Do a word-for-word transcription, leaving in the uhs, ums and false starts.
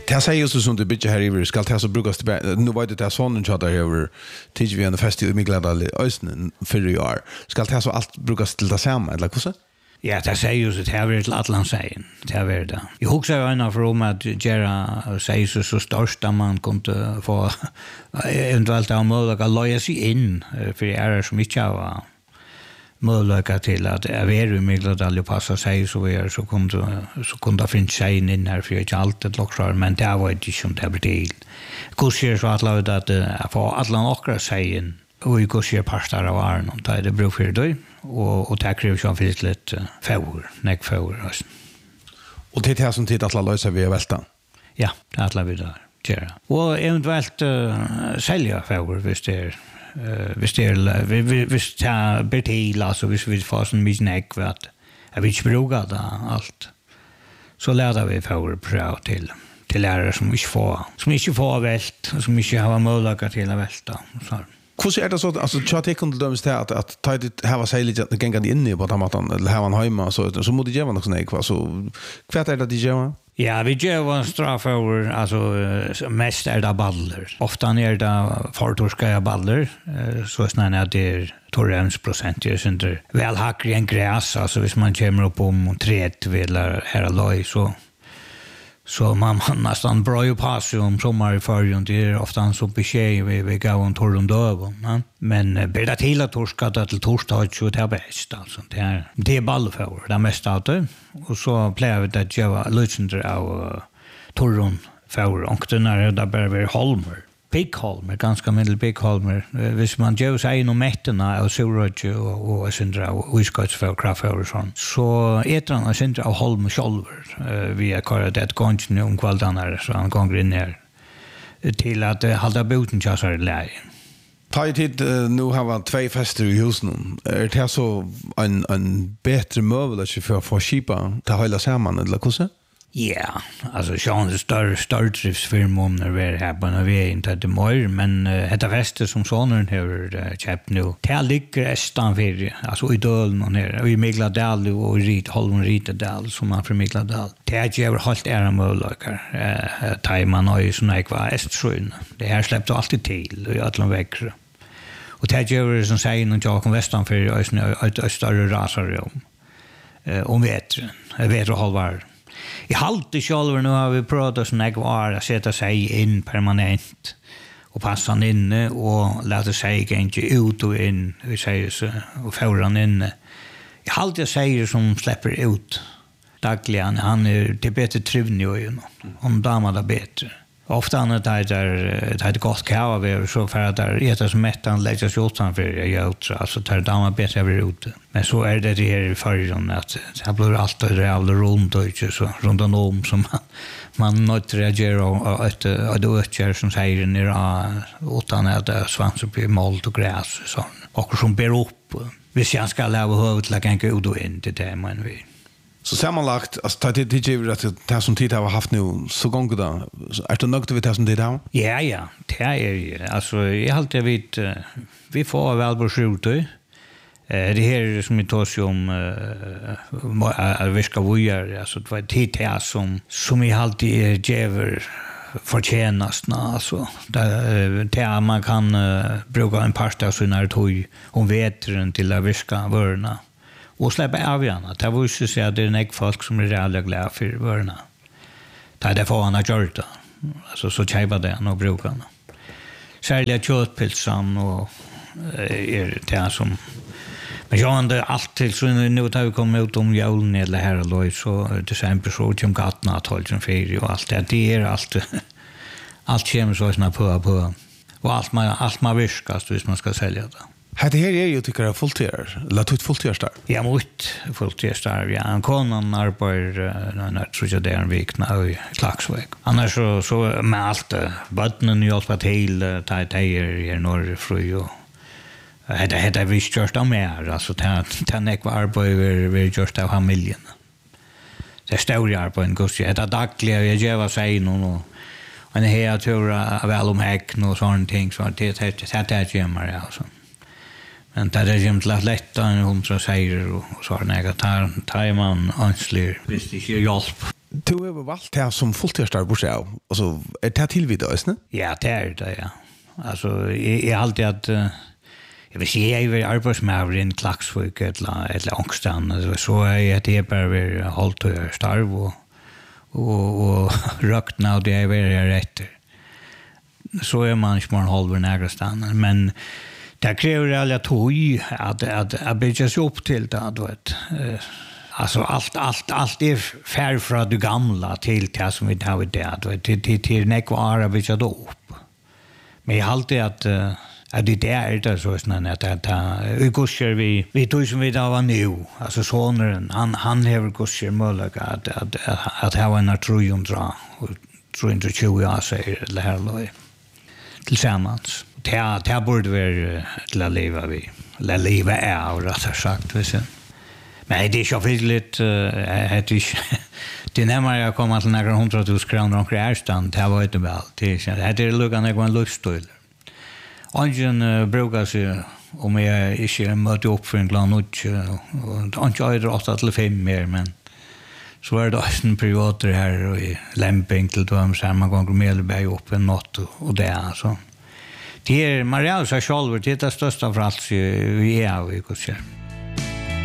Det säger ju så som du bygger här över ska det så brukas det nu var det där sonen chatta över till vi en fest i Migladal i Östen för i år. Ska det så allt brukas till det samma eller hur så? Ja, det säger ju så det här till Atlantssägen. Det här det. Jag huxar ju ena för om att göra säger så så största man kunde få eventuellt ha möjlighet att löja sig in för det är som inte var möjlighet till att jag är i Migladal och passa sig så är så kunde så kunde det finnas sig in här för jag inte alltid lockar men det var inte som det blir till. Kurser så att låta att få alla åkra sig in och i kurser pastar av Arn och det beror för det och och det krävs ju finns lite för näck för oss. Och det är som tid att lösa vi välta. Ja, det är alla vi där. Göra. Och eventuellt uh, sälja för hvis det är uh, hvis det är hvis det blir till alltså hvis vi får sån mycket näck för att jag vill inte bruka det allt. Så lärde vi för pröva till till lärare som inte får som inte får vält som inte har möjlighet till att välta så. Hur är det så alltså jag tycker det döms att att ta det här var sig lite gängande inne på tamatan eller här var hemma så så måste jag vara något sånt så kvart är det det gör. Ja, vi gör en straff över alltså mest är det baller. Ofta är det förtorska baller så snarare att det är torrens procent är inte väl hackar en gräs alltså hvis man kommer upp om tre eller här loj så så man man nästan bra ju pass om sommar i förrjun det är ofta så besked vi vi går en torrund över ja? Men blir det till att torska det till torsdag så det är bäst alltså det är det är ballför det mesta av det och så plejer vi att göra lösningar av torrund för och den är där bara vi holmer Pickholmer ganska medel Pickholmer hvis man gör sig inom mätterna och surröj och och syndra och uskotts för kraftför och sånt så äter han syndra av holm själver vi har kallat det gången om kvällarna så han går in ner till att hålla boten chassar läge. Ta tid nu har vi två fester i husen. Är det så en en bättre möbel för för skipa ta hela samman eller hur så? Ja, alltså Sean är större stordriftsfirma när vi är här på vi är inte det mer men uh, det fester som sonen har uh, köpt nu. Det ligger nästan för alltså i Dölen och ner i Migladal och i Rit Holm Ritedal som man från Migladal. Det är ju helt era möjligheter. Eh uh, tajman och såna ekva Östersjön. Det här släppte alltid till och alla växer. Och det gör som säger någon jag kom västan för ett större rasarrum. Eh om vetren. Jag vet och halvar. I halte själva nu har vi pratat som jag var att sätta sig in permanent och passa han inne och låta sig inte ut och in vi säger så och föra han inne. I halte säger som släpper ut dagligen han är det bättre trivnig ju om damer det bättre. Ofta när det är det är gott kava vi så för att det äter som mättan lägger sig utanför jag ut alltså tar damer bättre över ute. Men så är det det här i förrjun att det blir alltid rävla runt och inte så runt om som man man inte reagerar och att det ökar som säger nere utan att det svansen blir målt och gräs och sånt. Och som ber upp hvis jag ska leva huvudet till att gänga ut och in till det men vi. Så sammanlagt, alltså det det ger att det som tid har haft nu så gånger då. Är det nöjt med det som tid har? Ja, ja. Det är alltså jag har alltid vet vi får väl beslut eh det här som vi tar om att vi ska vara alltså det var tid här som som vi alltid ger förtjänast alltså där där man kan uh, bruka en pasta så när tog om vetren till att viska vörna och släppa av igen att det var ju så att det är en folk som är rädda glada för vörna där det får han att göra det alltså så tjejva det och bruka den särskilt köttpilsan och är det som men jag har alltid så nu tar vi kommer ut om julen eller här eller så till exempel så som gatna att hålla som ferie och allt det det är allt allt kommer så snabbt på på och allt man allt man viskas hvis man ska sälja det. Här det här är ju tycker jag fulltid. Låt ut fulltid där. Ja, mot fulltid där. Ja, en konan arbetar när tror jag det är en vecka nu i Klaxvik. Annars så så med allt vattnen och allt till ta tejer i norrfru och det hade vi just av mer alltså ta ta nekva arbetar vi just av familjen. Det står ju på en kurs det dagliga jag ger sig någon och en här tur väl om häck och sånt ting så det det det det gemar alltså. Men det är ju inte lätt att hon så säger och så har jag tar tar man ansvar. Visst det är hjälp. Du har valgt det som fulltidsstar bort av. Altså, er det tilvidet også, ne? Ja, det er det, ja. Altså, jeg, jeg har alltid at... Uh, jeg vil si, jeg er ved arbeidsmaver i en Klaksvik eller, eller Ångstrand, så er jeg at jeg bare vil holde til å starve og, og, og røkten av det jeg vil gjøre etter. Så er man ikke mer holdt ved nærmere men det krever alle tog at, at, at bygge seg opp til det, du vet. Uh, alltså allt allt allt är fär från det gamla till det som vi har i det då till till till nekvar vi så då upp. Men jag alltid att uh, att det där det så snarare att att vi går vi vi tog som vi då var nu alltså sonen han han har gått möjligt att att att ha en trojum dra och tror inte tjugo år säger det här då tillsammans. Det det borde vara till leva vi. La leva är rätt sagt vet du. Men det är ju väldigt att det det närmare jag kommer till några hundratusen kronor och krävstand det var inte väl det är det är lugan jag en luststöd. Ungen brukar sig om jag inte möter upp för en glad noche och inte är det åtta till fem mer men så är det en privater här och i Lämping till dem samma gång med Melberg upp en natt och det alltså. Det är Maria så själv det är det största för allt vi är och vi går